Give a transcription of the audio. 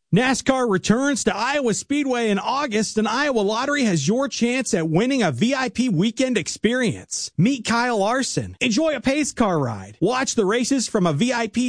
NASCAR returns to Iowa Speedway in August, and Iowa Lottery has your chance at winning a VIP weekend experience. Meet Kyle Larson, enjoy a pace car ride, watch the races from a VIP